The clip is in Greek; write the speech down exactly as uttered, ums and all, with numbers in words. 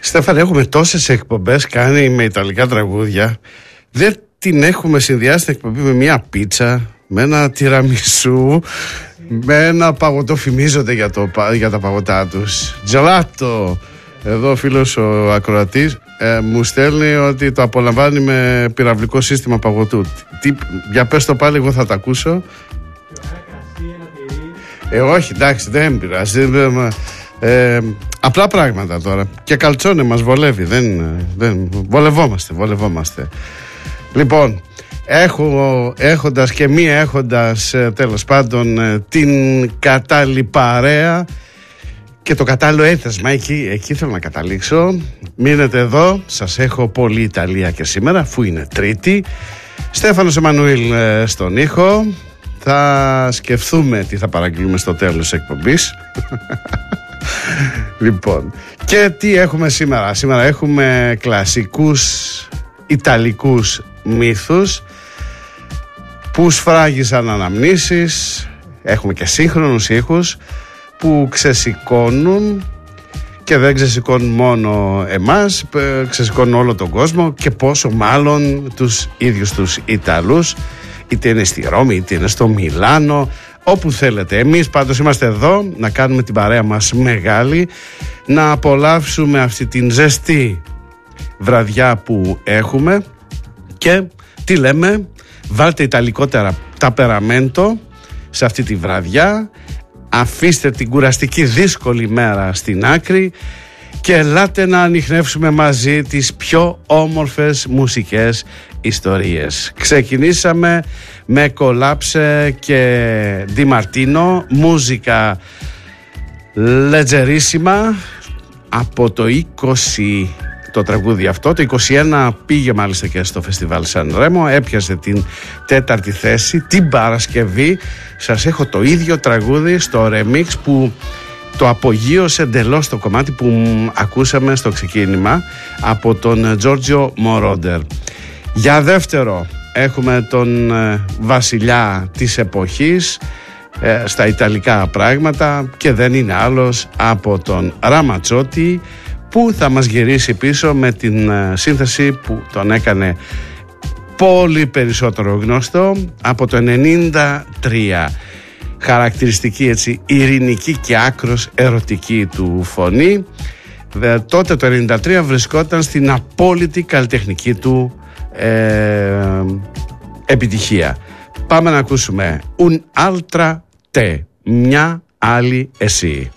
Στέφανε, έχουμε τόσες εκπομπές κάνει με ιταλικά τραγούδια. Δεν την έχουμε συνδυάσει την εκπομπή με μια πίτσα, με ένα τιραμισού, με ένα παγωτό. Φημίζονται για, το, για τα παγωτά τους. Τζελάτο. Εδώ ο φίλος ο ακροατής ε, μου στέλνει ότι το απολαμβάνει με πυραυλικό σύστημα παγωτού. Τι, για πες το πάλι, εγώ θα τα ακούσω. Ε, όχι, εντάξει, δεν πειράζει. Ε, απλά πράγματα τώρα. Και καλτσόνε μας βολεύει. Δεν, δεν, βολευόμαστε, βολευόμαστε. Λοιπόν, έχω, έχοντας και μη έχοντας τέλος πάντων την κατάλληλη παρέα και το κατάλληλο έθεσμα, εκεί, εκεί θέλω να καταλήξω. Μείνετε εδώ, σας έχω πολύ Ιταλία και σήμερα, αφού είναι Τρίτη. Στέφανος Εμμανουήλ στον ήχο. Θα σκεφτούμε τι θα παραγγείλουμε στο τέλος της εκπομπής. Λοιπόν, και τι έχουμε σήμερα? Σήμερα έχουμε κλασικούς ιταλικούς μύθους που σφράγισαν αναμνήσεις. Έχουμε και σύγχρονους ήχους που ξεσηκώνουν, και δεν ξεσηκώνουν μόνο εμάς, ξεσηκώνουν όλο τον κόσμο, και πόσο μάλλον τους ίδιους τους Ιταλούς, είτε είναι στη Ρώμη είτε είναι στο Μιλάνο, όπου θέλετε. Εμείς πάντως είμαστε εδώ να κάνουμε την παρέα μας μεγάλη, να απολαύσουμε αυτή την ζεστή βραδιά που έχουμε. Και τι λέμε? Βάλτε ιταλικότερα ταπεραμέντο σε αυτή τη βραδιά, αφήστε την κουραστική δύσκολη μέρα στην άκρη και ελάτε να ανιχνεύσουμε μαζί τις πιο όμορφες μουσικές ιστορίες. Ξεκινήσαμε με Κολάψε και Ντι Μαρτίνο, μουσικά λετζερίσιμα, από το είκοσι το τραγούδι αυτό. Το είκοσι ένα πήγε μάλιστα και στο φεστιβάλ Σαν Ρέμο, έπιασε την τέταρτη θέση. Την Παρασκευή σας έχω το ίδιο τραγούδι στο remix που το απογείωσε εντελώς το κομμάτι που ακούσαμε στο ξεκίνημα από τον Giorgio Moroder. Για δεύτερο έχουμε τον βασιλιά της εποχής ε, στα ιταλικά πράγματα, και δεν είναι άλλος από τον Ραματσότη, που θα μας γυρίσει πίσω με την σύνθεση που τον έκανε πολύ περισσότερο γνωστό από το ενενήντα τρία. Χαρακτηριστική, έτσι, ειρηνική και άκρος ερωτική του φωνή. Δε, τότε το ενενήντα τρία βρισκόταν στην απόλυτη καλλιτεχνική του ε, επιτυχία. Πάμε να ακούσουμε Un altra te, μια άλλη εσύ.